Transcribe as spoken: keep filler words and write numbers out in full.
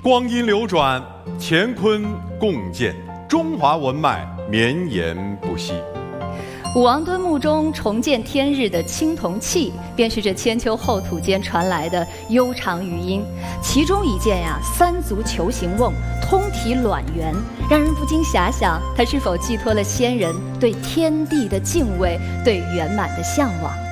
光阴流转，乾坤共建，中华文脉绵延不息。 武王敦墓中重见天日的青铜器，便是这千秋后土间传来的悠长余音。其中一件呀，三足球形瓮，通体卵圆，让人不禁遐想，它是否寄托了先人对天地的敬畏，对圆满的向往。